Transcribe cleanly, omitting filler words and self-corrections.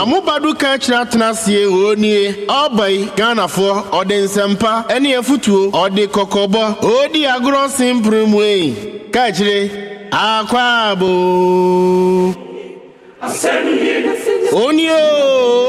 Amobadu ka kira tenasie oni obai Ghana for ode nsempa ene afutuo ode kokobo odi agro simprimwe ka kire akwabo oni o